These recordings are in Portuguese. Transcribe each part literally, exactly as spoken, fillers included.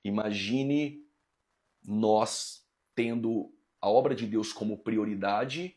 Imagine nós tendo a obra de Deus como prioridade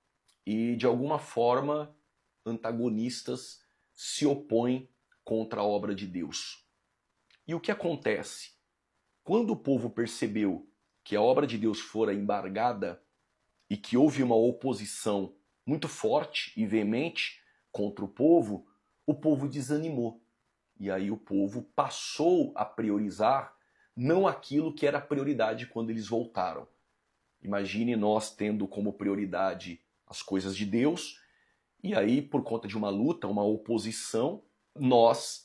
e, de alguma forma, antagonistas se opõem contra a obra de Deus. E o que acontece? Quando o povo percebeu que a obra de Deus fora embargada e que houve uma oposição muito forte e veemente contra o povo, o povo desanimou. E aí o povo passou a priorizar não aquilo que era prioridade quando eles voltaram. Imagine nós tendo como prioridade as coisas de Deus, e aí, por conta de uma luta, uma oposição, nós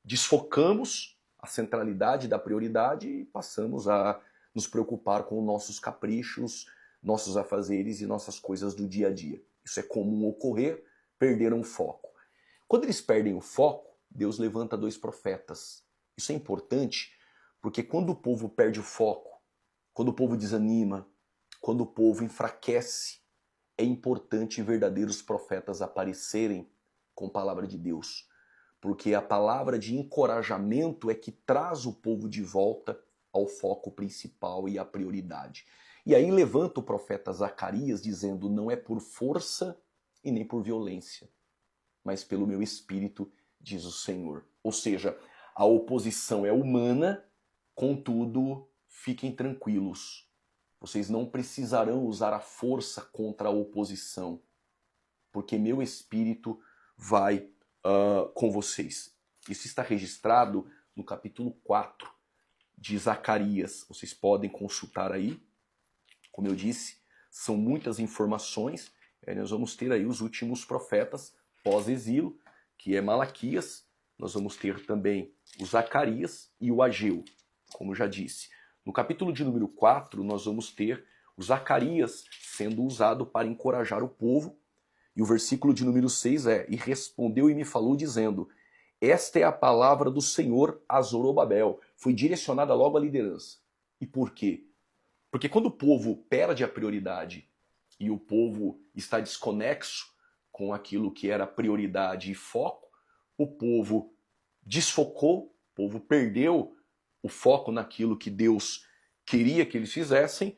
desfocamos a centralidade da prioridade e passamos a nos preocupar com nossos caprichos, nossos afazeres e nossas coisas do dia a dia. Isso é comum ocorrer, perderam o foco. Quando eles perdem o foco, Deus levanta dois profetas. Isso é importante porque quando o povo perde o foco, quando o povo desanima, quando o povo enfraquece, é importante verdadeiros profetas aparecerem com a palavra de Deus. Porque a palavra de encorajamento é que traz o povo de volta ao foco principal e à prioridade. E aí levanta o profeta Zacarias dizendo: não é por força e nem por violência, mas pelo meu espírito, diz o Senhor. Ou seja, a oposição é humana, contudo, fiquem tranquilos. Vocês não precisarão usar a força contra a oposição, porque meu espírito vai uh, com vocês. Isso está registrado no capítulo quatro de Zacarias. Vocês podem consultar aí. Como eu disse, são muitas informações. É, nós vamos ter aí os últimos profetas pós-exílio, que é Malaquias. Nós vamos ter também o Zacarias e o Ageu, como já disse. No capítulo de número quatro, nós vamos ter o Zacarias sendo usado para encorajar o povo. E o versículo de número seis é: e respondeu e me falou dizendo: esta é a palavra do Senhor a Zorobabel. Foi direcionada logo à liderança. E por quê? Porque quando o povo perde a prioridade e o povo está desconexo com aquilo que era prioridade e foco, o povo desfocou, o povo perdeu o foco naquilo que Deus queria que eles fizessem,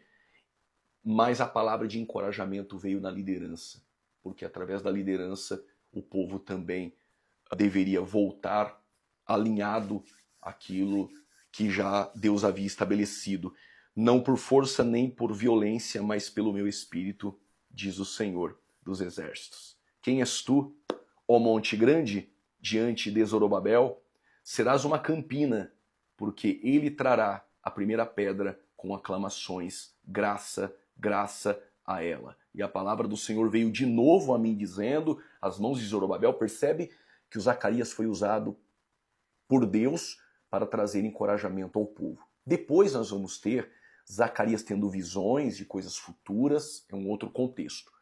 mas a palavra de encorajamento veio na liderança, porque através da liderança o povo também deveria voltar alinhado àquilo que já Deus havia estabelecido. Não por força nem por violência, mas pelo meu espírito, diz o Senhor dos exércitos. Quem és tu, ó monte grande, diante de Zorobabel? Serás uma campina, porque ele trará a primeira pedra com aclamações, graça, graça a ela. E a palavra do Senhor veio de novo a mim dizendo, as mãos de Zorobabel. Percebe que o Zacarias foi usado por Deus para trazer encorajamento ao povo. Depois nós vamos ter Zacarias tendo visões de coisas futuras, é um outro contexto.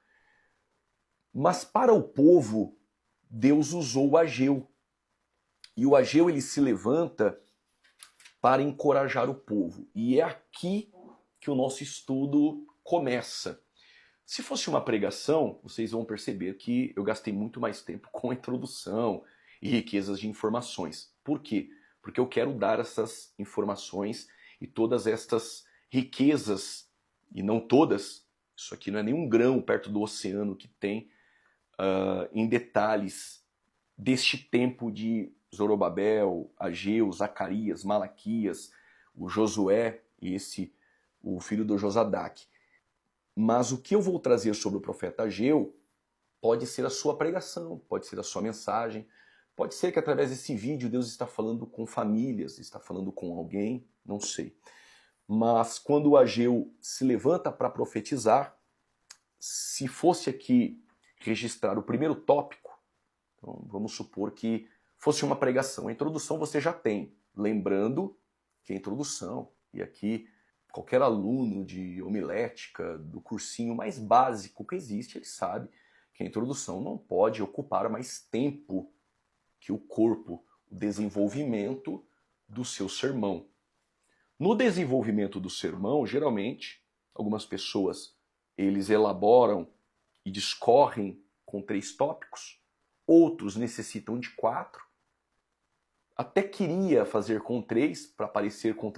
Mas para o povo, Deus usou o Ageu. E o Ageu ele se levanta para encorajar o povo. E é aqui que o nosso estudo começa. Se fosse uma pregação, vocês vão perceber que eu gastei muito mais tempo com a introdução e riquezas de informações. Por quê? Porque eu quero dar essas informações e todas estas riquezas, e não todas, isso aqui não é nenhum grão perto do oceano que tem uh, em detalhes deste tempo de Zorobabel, Ageu, Zacarias, Malaquias, o Josué e esse, o filho do Josadaque. Mas o que eu vou trazer sobre o profeta Ageu pode ser a sua pregação, pode ser a sua mensagem, pode ser que através desse vídeo Deus está falando com famílias, está falando com alguém, não sei. Mas quando o Ageu se levanta para profetizar, se fosse aqui registrar o primeiro tópico, então vamos supor que fosse uma pregação. A introdução você já tem, lembrando que a introdução, e aqui qualquer aluno de homilética, do cursinho mais básico que existe, ele sabe que a introdução não pode ocupar mais tempo que o corpo, o desenvolvimento do seu sermão. No desenvolvimento do sermão, geralmente, algumas pessoas eles elaboram e discorrem com três tópicos, outros necessitam de quatro. Até queria fazer com três para parecer com